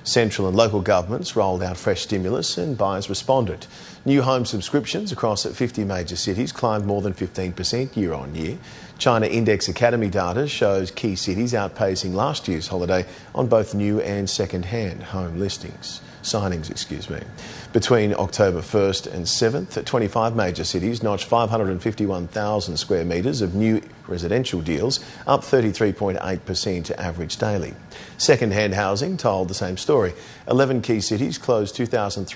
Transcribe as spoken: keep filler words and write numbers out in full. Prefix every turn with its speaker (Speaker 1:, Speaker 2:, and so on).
Speaker 1: Central and local governments rolled out fresh stimulus and buyers responded. New home subscriptions across fifty major cities climbed more than fifteen percent year on year. China Index Academy data shows key cities outpacing last year's holiday on both new and second-hand home listings. Signings, excuse me. Between October first and seventh, twenty-five major cities notched five hundred fifty-one thousand square metres of new residential deals, up thirty-three point eight percent average daily. Second-hand housing told the same story. eleven key cities closed two thousand